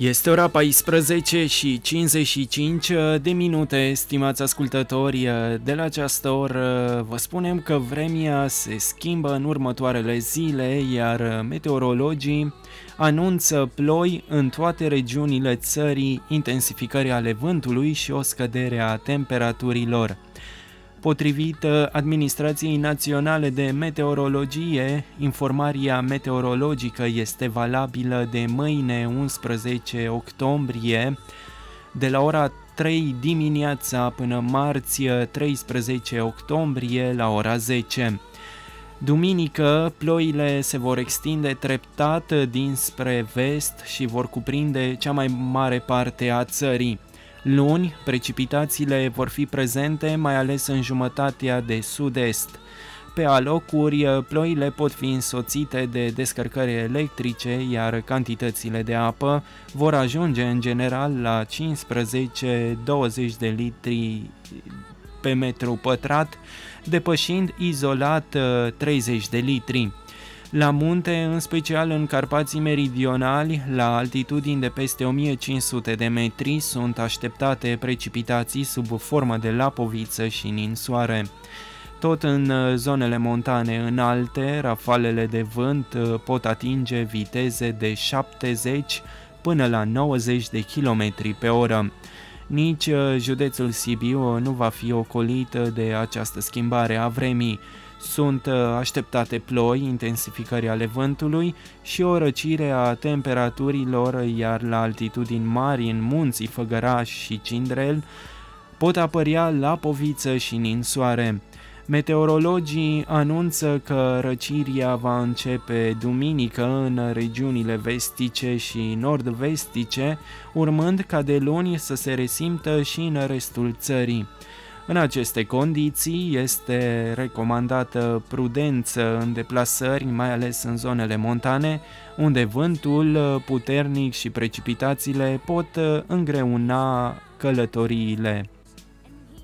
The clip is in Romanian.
Este ora 14 și 55 de minute, stimați ascultători. De la această oră vă spunem că vremea se schimbă în următoarele zile, iar meteorologii anunță ploi în toate regiunile țării, intensificări ale vântului și o scădere a temperaturilor. Potrivit Administrației Naționale de Meteorologie, informarea meteorologică este valabilă de mâine 11 octombrie, de la ora 3 dimineața până marți 13 octombrie la ora 10. Duminică, ploile se vor extinde treptat dinspre vest și vor cuprinde cea mai mare parte a țării. Luni, precipitațiile vor fi prezente mai ales în jumătatea de sud-est. Pe alocuri, ploile pot fi însoțite de descărcări electrice, iar cantitățile de apă vor ajunge în general la 15-20 de litri pe metru pătrat, depășind izolat 30 de litri. La munte, în special în Carpații Meridionali, la altitudini de peste 1500 de metri, sunt așteptate precipitații sub formă de lapoviță și ninsoare. Tot în zonele montane înalte, rafalele de vânt pot atinge viteze de 70 până la 90 de km pe oră. Nici județul Sibiu nu va fi ocolit de această schimbare a vremii. Sunt așteptate ploi, intensificări ale vântului și o răcire a temperaturilor, iar la altitudini mari, în munții Făgăraș și Cindrel, pot apărea lapoviță și ninsoare. Meteorologii anunță că răcirea va începe duminică în regiunile vestice și nord-vestice, urmând ca de luni să se resimtă și în restul țării. În aceste condiții este recomandată prudență în deplasări, mai ales în zonele montane, unde vântul puternic și precipitațiile pot îngreuna călătoriile.